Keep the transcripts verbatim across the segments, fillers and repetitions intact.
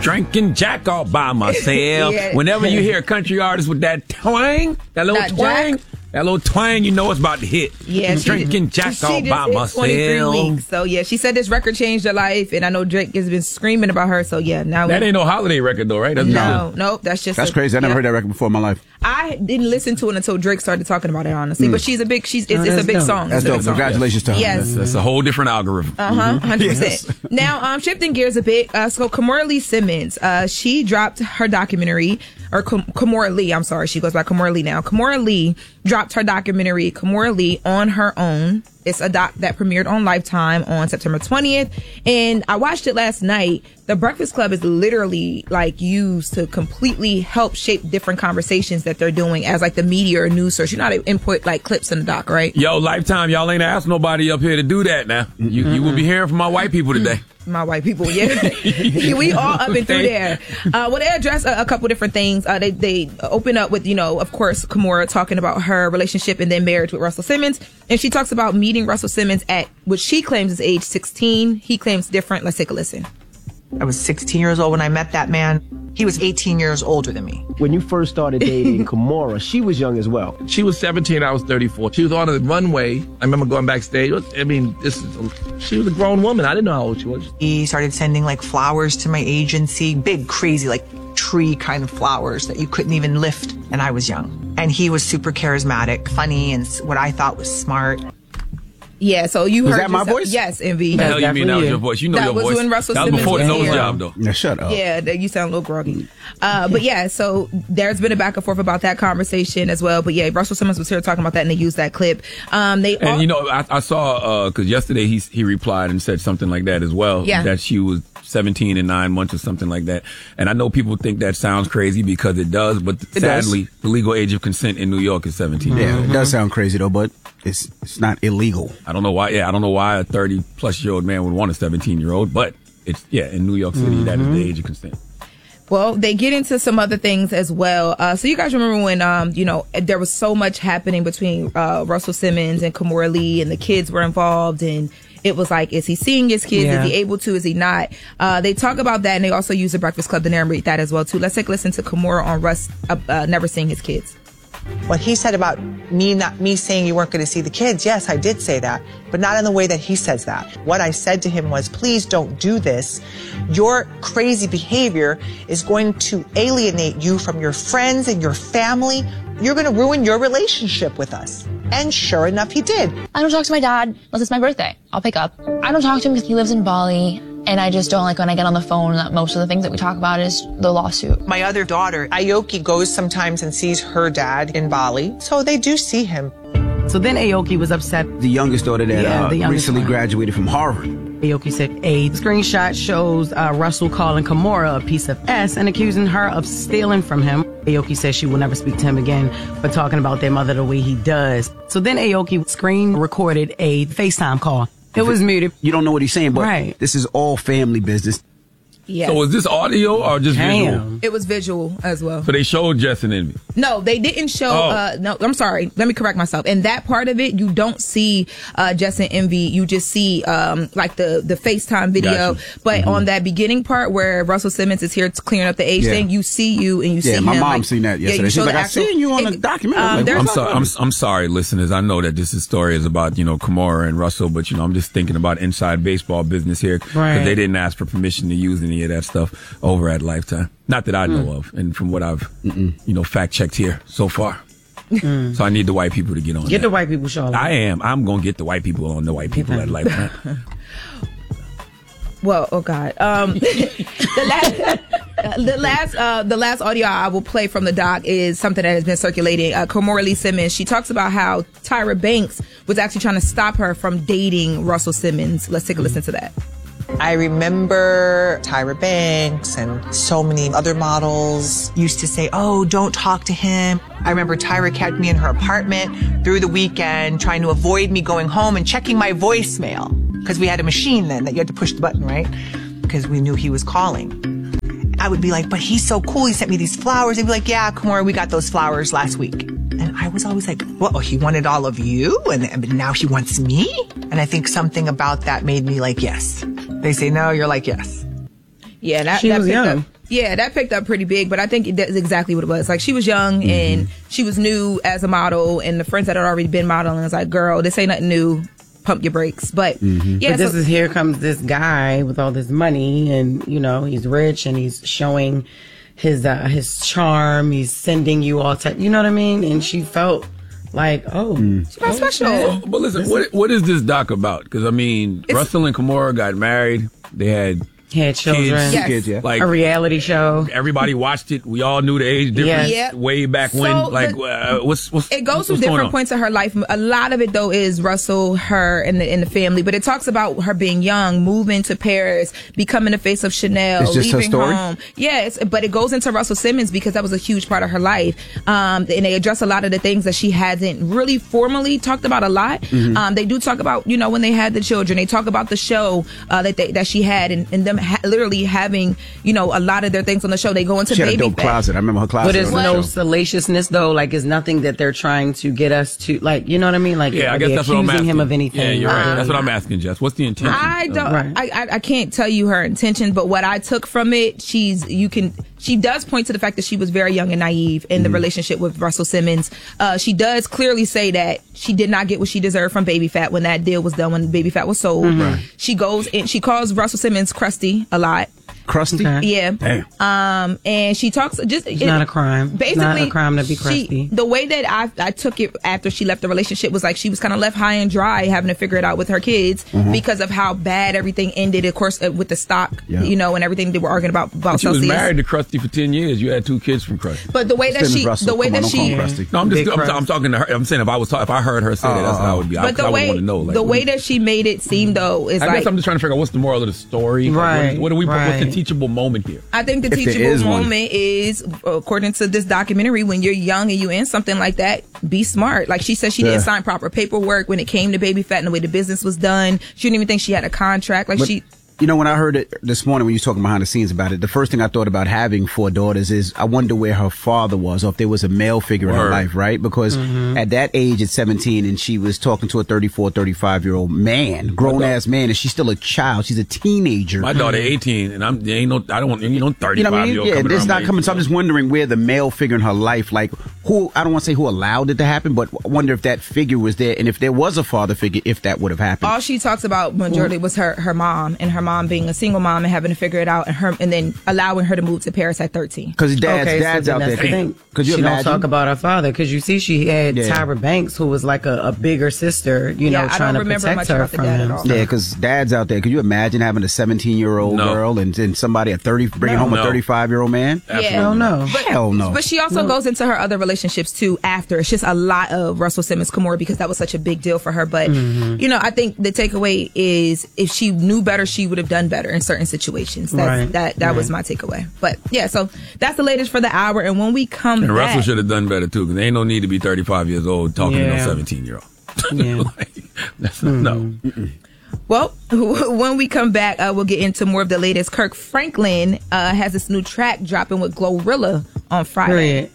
drinking Jack all by myself. Yeah. Whenever you hear a country artist with that twang, that little Not twang, Jack. that little twang, you know it's about to hit. Yeah, drinking Jack she all just by hit myself. twenty-three weeks. So yeah, she said this record changed her life, and I know Drake has been screaming about her. So yeah, now that we, ain't no holiday record though, right? That's no, no, that's just that's a, crazy. I never yeah. heard that record before in my life. I didn't listen to it until Drake started talking about it, honestly. Mm. But she's a big, she's it's, oh, it's a big dope. song. That's dope. Congratulations to her. Yes, that's, that's a whole different algorithm. Uh huh, mm-hmm. hundred percent. Now, um, shifting gears a bit. Uh, so Kimora Lee Simmons, uh, she dropped her documentary, or Kimora Lee. I'm sorry, she goes by Kimora Lee now. Kimora Lee dropped her documentary, Kimora Lee on Her Own. It's a doc that premiered on Lifetime on September twentieth. And I watched it last night. The Breakfast Club is literally like used to completely help shape different conversations that they're doing as like the media or news source. You know how they input like clips in the doc, right? Yo, Lifetime, y'all ain't asked nobody up here to do that now. You, mm-hmm. you will be hearing from my white people today. My white people, yeah. We all up and through there. Uh, well, they address a, a couple different things. Uh, they, they open up with, you know, of course, Kimora talking about her relationship and then marriage with Russell Simmons. And she talks about meeting Russell Simmons at what she claims is age sixteen. He claims different. Let's take a listen. I was sixteen years old when I met that man. He was eighteen years older than me. When you first started dating Kimora, she was young as well. She was seventeen, I was thirty-four. She was on the runway. I remember going backstage. I mean, this is a, she was a grown woman. I didn't know how old she was. He started sending like flowers to my agency, big, crazy, like tree kind of flowers that you couldn't even lift. And I was young. And he was super charismatic, funny, and what I thought was smart. Yeah, so you was heard that my yourself. voice? Yes, Envy. The hell you mean that was your voice? You know that your was voice. When Russell that was Simmons before the was nose here. job, though. Yeah, shut up. Yeah, you sound a little groggy. Uh, but yeah, so there's been a back and forth about that conversation as well. But yeah, Russell Simmons was here talking about that, and they used that clip. Um, they and all- you know, I, I saw because uh, yesterday he he replied and said something like that as well. Yeah. That she was seventeen and nine months or something like that. And I know people think that sounds crazy because it does, but it sadly, does. the legal age of consent in New York is seventeen. Yeah, it does sound crazy though, but it's it's not illegal. I don't know why. Yeah, I don't know why a thirty plus year old man would want a seventeen year old, but it's yeah in New York City mm-hmm. that is the age of consent. Well, they get into some other things as well. Uh, so you guys remember when, um, you know, there was so much happening between uh, Russell Simmons and Kimora Lee, and the kids were involved, and it was like, is he seeing his kids? Yeah. Is he able to? Is he not? Uh, they talk about that, and they also use the Breakfast Club to narrate that as well, too. Let's take a listen to Kimora on Russ uh, uh, never seeing his kids. What he said about me not me saying you weren't going to see the kids, yes, I did say that, but not in the way that he says that. What I said to him was, please don't do this. Your crazy behavior is going to alienate you from your friends and your family. You're going to ruin your relationship with us. And sure enough, he did. I don't talk to my dad unless it's my birthday. I'll pick up. I don't talk to him because he lives in Bali. And I just don't like when I get on the phone that most of the things that we talk about is the lawsuit. My other daughter, Aoki, goes sometimes and sees her dad in Bali. So they do see him. So then Aoki was upset. The youngest daughter that Yeah, uh, the youngest recently one. graduated from Harvard. Aoki said a screenshot shows uh, Russell calling Kimora a piece of S and accusing her of stealing from him. Aoki says she will never speak to him again for talking about their mother the way he does. So then Aoki screen recorded a FaceTime call. It was muted. You don't know what he's saying, but Right. this is all family business. Yeah. So is this audio or just visual? Damn. It was visual as well. So they showed Jess and Envy. No, they didn't show. Oh. Uh, no, I'm sorry. Let me correct myself. In that part of it, you don't see uh, Jess and Envy. You just see um, like the the FaceTime video. Gotcha. But Mm-hmm. on that beginning part where Russell Simmons is here clearing up the age Yeah. thing, you see you and you see Yeah, him. my mom like, seen that yeah, yesterday. you She's show like, the I actual- seen you on it- the documentary. um, I'm like, there's I'm what? sorry. I'm I'm sorry, listeners. I know that this is story is about you know Kimora and Russell, but you know I'm just thinking about inside baseball business here because Right. they didn't ask for permission to use any of that stuff over at Lifetime. Not that I know of, and from what I've Mm-mm. you know fact checked here so far. Mm. So I need the white people to get on. Get that. the white people, Charlotte. I am. I'm gonna get the white people on the white people at Lifetime. Well, oh God. Um, the last, uh, the last, uh, the last audio I will play from the doc is something that has been circulating. Uh, Kimora Lee Simmons, she talks about how Tyra Banks was actually trying to stop her from dating Russell Simmons. Let's take a listen to that. I remember Tyra Banks and so many other models used to say, oh, don't talk to him. I remember Tyra kept me in her apartment through the weekend trying to avoid me going home and checking my voicemail. Because we had a machine then that you had to push the button, right? Because we knew he was calling. I would be like, but he's so cool. He sent me these flowers. They'd be like, yeah, Kimora, we got those flowers last week. And I was always like, well, he wanted all of you? And, and now he wants me? And I think something about that made me like, yes. They say no, you're like, yes. Yeah, that, She that was picked young. up. Yeah, that picked up pretty big, but I think that's exactly what it was. Like, she was young Mm-hmm. and she was new as a model, and the friends that had already been modeling was like, girl, this ain't nothing new. Pump your brakes. But Mm-hmm. yeah, But this so- is here comes this guy with all this money, and you know he's rich, and he's showing his uh, his charm. He's sending you all type. You know what I mean? And she felt like, oh, she got special. Well, but listen, what what is this doc about? Because I mean, It's- Russell and Kimora got married. They had had children, kids. Yes. Kids, yeah. Like a reality show. everybody watched it. We all knew the age difference Yes. Yeah. way back So when. Like, the- uh, what's what's It goes what's through going different on? points of her life. A lot of it, though, is Russell, her, and the, and the family. But it talks about her being young, moving to Paris, becoming the face of Chanel, It's just her leaving story? home. Yes, but it goes into Russell Simmons because that was a huge part of her life. Um, and they address a lot of the things that she hasn't really formally talked about a lot. Mm-hmm. Um, they do talk about, you know, when they had the children. They talk about the show uh, that they, that she had, and, and them ha- literally having, you know, a lot of their things on the show. They go into She had a baby dope fat. closet. I remember her closet. But it's on that no show. salaciousness though. Like it's nothing that they're trying to get us to. Like you know what I mean? Like Yeah, I are guess they that's what I'm accusing asking. him of anything? Yeah, you're right. Or- That's what I'm asking, Jess. What's the intention? I don't. Right. I, I I can't tell you her intention, but what I took from it, she's you can. She does point to the fact that she was very young and naive in the relationship with Russell Simmons. Uh, she does clearly say that she did not get what she deserved from Baby Fat when that deal was done, when Baby Fat was sold. She goes and she calls Russell Simmons crusty a lot. Crusty. Okay. Yeah. Damn. Um, and she talks just. It's not a crime. It's Basically, not a crime to be she- crusty. the way that I I took it after she left the relationship was like she was kind of left high and dry, having to figure it out with her kids because of how bad everything ended. Of course, uh, with the stock, Yeah. you know, and everything they were arguing about about She was Celsius. married to Krusty for ten years. You had two kids from Krusty. But the way that Simmons she, Russell. the way Come on, that don't call she, him Krusty. No, I'm just Big I'm, Krusty. I'm talking to her. I'm saying if I was ta- if I heard her say that, that's how I would be. I, but the I way, would want to know. Like, the way that she made it seem though is I like guess I'm just trying to figure out what's the moral of the story. Like, Right, What, is, what are we? What's right. the teachable moment here? I think the If there teachable is one. moment is, according to this documentary, when you're young and you in something like that, be smart. Like she said, she Yeah. didn't sign proper paperwork when it came to Baby Fat and the way the business was done. She didn't even think she had a contract. Like But, she. you know, when I heard it this morning when you was talking behind the scenes about it, the first thing I thought about having four daughters is I wonder where her father was, or if there was a male figure in her Word. life, right? Because at that age, at seventeen, and she was talking to a thirty-four, thirty-five-year-old man, grown-ass man, and she's still a child. She's a teenager. My daughter eighteen, and I'm there ain't no. I don't want you know thirty You know what I five mean? year old. Yeah, coming it's around not my coming. age. So I'm just wondering where the male figure in her life, like who, I don't want to say who allowed it to happen, but I wonder if that figure was there, and if there was a father figure, if that would have happened. All she talks about majority was her her mom and her mom being a single mom and having to figure it out, and her and then allowing her to move to Paris at thirteen. Because dad's, okay, dad's so out then there. that's the thing. Could you she imagine? don't talk about her father because you see she had Yeah. Tyra Banks, who was like a, a bigger sister, you Yeah, know, I don't trying to remember protect much her about the from dad at him. all. Yeah, because dad's out there. Could you imagine having a seventeen-year-old No. girl and, and somebody at thirty bringing No. home a No. thirty-five-year-old man? Absolutely. Yeah. I don't know. But, Hell no. But she also goes into her other relationships too after. It's just a lot of Russell Simmons Kimora because that was such a big deal for her. But, Mm-hmm. you know, I think the takeaway is if she knew better, she would have done better in certain situations. That's, Right. That that was my takeaway. But yeah, so that's the latest for the hour. And when we come And back. Russell should have done better too, because there ain't no need to be thirty-five years old talking to no Yeah. seventeen year old. Yeah. like, that's no. Well, when we come back, uh, we'll get into more of the latest. Kirk Franklin uh, has this new track dropping with Glorilla on Friday. Period.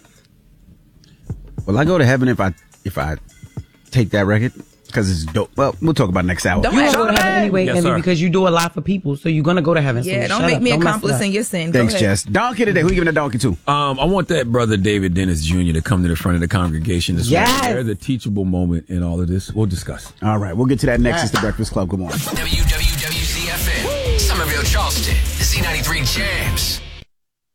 Will I go to heaven if I if I take that record? Because it's dope. Well, we'll talk about it next hour. Don't You ask gonna go to heaven anyway, Yes, and sir. because you do a lot for people, so you're gonna go to heaven. Yeah, so don't shut make up. me Don't mess it accomplice up. in your sin. Thanks, Go ahead. Jess. Donkey today. Who you giving a donkey to? Um, I want that brother David Dennis Junior to come to the front of the congregation this Yes. morning. There's a teachable moment in all of this. We'll discuss. All right, we'll get to that next. It's the Breakfast Club. Good morning. W W W Z F M, Somerville, Charleston, Z ninety-three Jams.